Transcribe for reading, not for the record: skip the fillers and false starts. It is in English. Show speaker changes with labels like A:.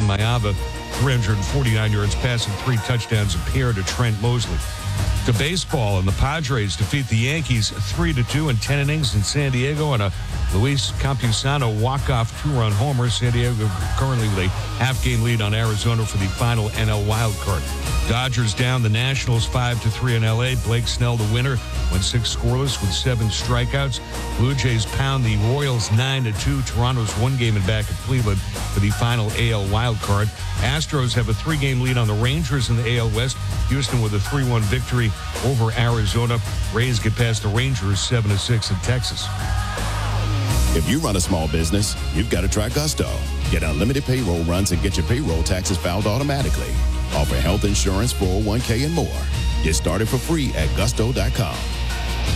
A: Maava, 349 yards passing, 3 touchdowns, a pair to Trent Mosley. To baseball, and the Padres defeat the Yankees 3-2 in 10 innings in San Diego on a Luis Campusano walk-off 2-run homer. San Diego currently with a half-game lead on Arizona for the final NL wildcard. Dodgers down the Nationals 5-3 in L.A. Blake Snell, the winner, went 6 scoreless with 7 strikeouts. Blue Jays pound the Royals 9-2. Toronto's 1 game in back of Cleveland for the final AL wildcard. Astros have a 3-game lead on the Rangers in the AL West. Houston with a 3-1 victory over Arizona. Rays get past the Rangers 7-6 in Texas.
B: If you run a small business, you've got to try Gusto. Get unlimited payroll runs and get your payroll taxes filed automatically. Offer health insurance, 401k, and more. Get started for free at gusto.com.